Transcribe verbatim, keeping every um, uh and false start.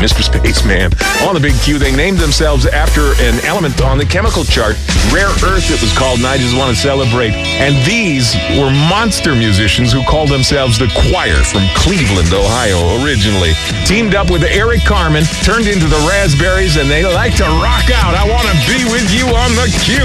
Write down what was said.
Mister Spaceman. On the Big Q, they named themselves after an element on the chemical chart, rare earth it was called, and I just want to celebrate. And these were monster musicians who called themselves the Choir from Cleveland, Ohio, originally. Teamed up with Eric Carmen, turned into the Raspberries, and they like to rock out. I want to be with you on the Q.